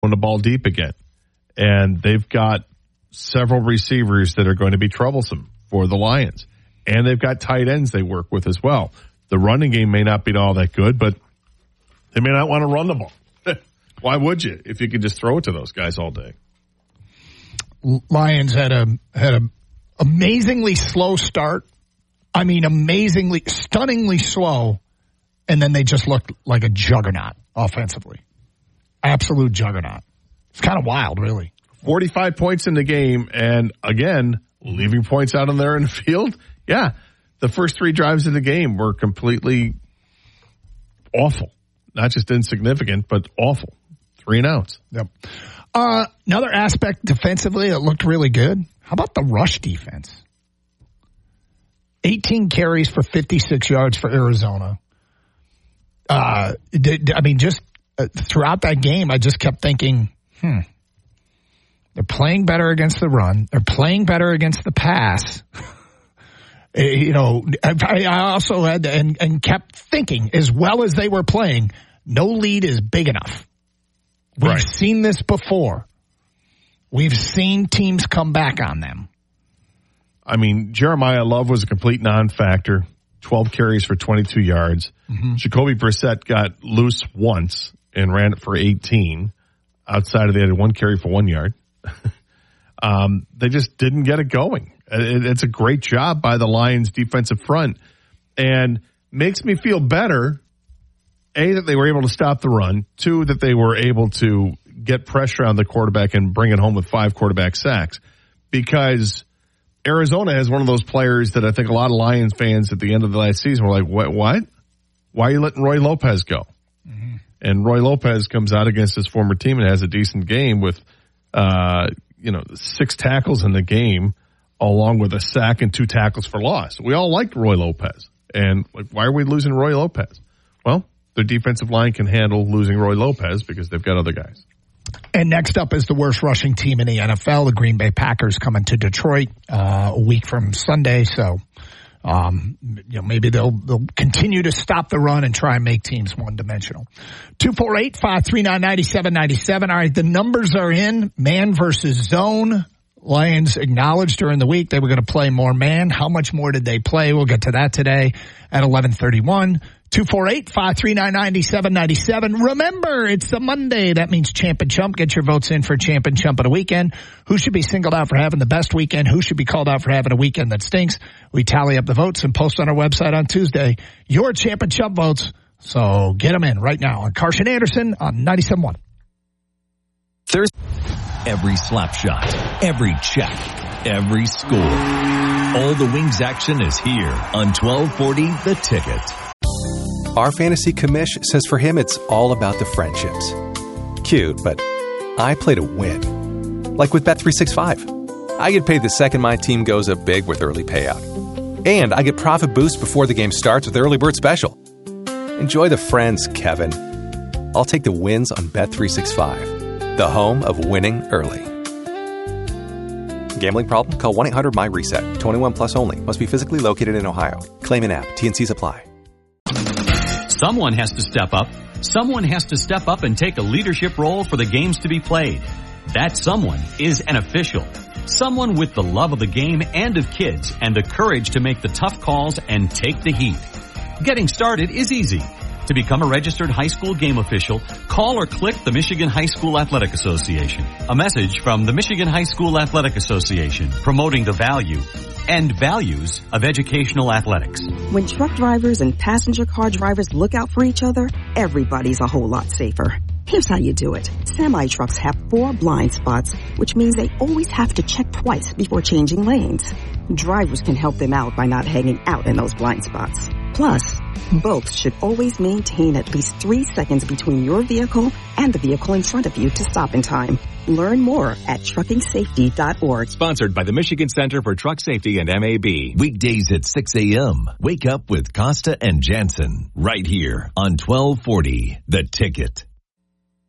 the ball deep again. And they've got several receivers that are going to be troublesome for the Lions. And they've got tight ends they work with as well. The running game may not be all that good, but they may not want to run the ball. Why would you if you could just throw it to those guys all day? Lions had a amazingly slow start. I mean, stunningly slow. And then they just looked like a juggernaut offensively. Absolute juggernaut. It's kind of wild, really. 45 points in the game, and again, leaving points out in there in the field. Yeah, the first 3 drives of the game were completely awful. Not just insignificant, but awful. 3 and outs. Yep. Another aspect defensively that looked really good. How about the rush defense? 18 carries for 56 yards for Arizona. I mean, just throughout that game, I just kept thinking, they're playing better against the run. They're playing better against the pass. I also had and kept thinking, as well as they were playing, no lead is big enough. We've seen this before. We've seen teams come back on them. I mean, Jeremiah Love was a complete non-factor. 12 carries for 22 yards. Mm-hmm. Jacoby Brissett got loose once and ran it for 18. Outside of that, had 1 carry for 1 yard. They just didn't get it going. It's a great job by the Lions defensive front and makes me feel better, A, that they were able to stop the run, 2, that they were able to get pressure on the quarterback and bring it home with 5 quarterback sacks, because Arizona has one of those players that I think a lot of Lions fans at the end of the last season were like, what? Why are you letting Roy Lopez go? Mm-hmm. And Roy Lopez comes out against his former team and has a decent game with, 6 tackles in the game, along with a sack and 2 tackles for loss. We all liked Roy Lopez. And why are we losing Roy Lopez? Well, their defensive line can handle losing Roy Lopez because they've got other guys. And next up is the worst rushing team in the NFL, the Green Bay Packers, coming to Detroit a week from Sunday. So, maybe they'll continue to stop the run and try and make teams one-dimensional. 248-539-9797. All right, the numbers are in. Man versus zone. Lions acknowledged during the week they were going to play more man. How much more did they play? We'll get to that today at 11:31. 248-539-9797. Remember, it's a Monday. That means Champ and Chump. Get your votes in for Champ and Chump of the weekend. Who should be singled out for having the best weekend? Who should be called out for having a weekend that stinks? We tally up the votes and post on our website on Tuesday your Champ and Chump votes. So get them in right now on Carson Anderson on 97.1. Every slap shot, every check, every score. All the Wings action is here on 1240 The Ticket. Our fantasy commish says for him it's all about the friendships. Cute, but I play to win. Like with Bet365. I get paid the second my team goes up big with early payout. And I get profit boost before the game starts with Early Bird Special. Enjoy the friends, Kevin. I'll take the wins on Bet365, the home of winning early. Gambling problem? Call 1-800-MY-RESET. 21 plus only. Must be physically located in Ohio. Claim an app. T&Cs apply. Someone has to step up. Someone has to step up and take a leadership role for the games to be played. That someone is an official. Someone with the love of the game and of kids and the courage to make the tough calls and take the heat. Getting started is easy. To become a registered high school game official, call or click the Michigan High School Athletic Association. A message from the Michigan High School Athletic Association, promoting the value and values of educational athletics. When truck drivers and passenger car drivers look out for each other, everybody's a whole lot safer. Here's how you do it. Semi-trucks have 4 blind spots, which means they always have to check twice before changing lanes. Drivers can help them out by not hanging out in those blind spots. Plus, both should always maintain at least 3 seconds between your vehicle and the vehicle in front of you to stop in time. Learn more at truckingsafety.org. Sponsored by the Michigan Center for Truck Safety and MAB. Weekdays at 6 a.m. Wake up with Costa and Jansen. Right here on 1240 The Ticket.